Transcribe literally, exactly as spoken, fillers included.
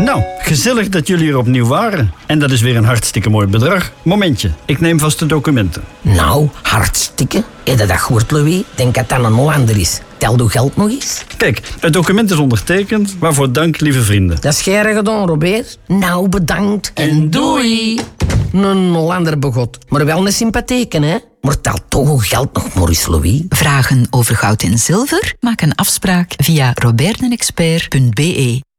Nou, gezellig dat jullie er opnieuw waren. En dat is weer een hartstikke mooi bedrag. Momentje, ik neem vast de documenten. Nou, hartstikke. Heb je dat gehoord, Louis? Denk dat dat een Hollander is. Tel uw geld nog eens. Kijk, het document is ondertekend. Waarvoor dank, lieve vrienden. Dat is gij gedaan, Robert. Nou, bedankt. En doei. Een Hollander begot. Maar wel een sympathieke, hè? Maar tel toch uw geld nog, Maurice Louis. Vragen over goud en zilver? Maak een afspraak via robertenexpert punt be.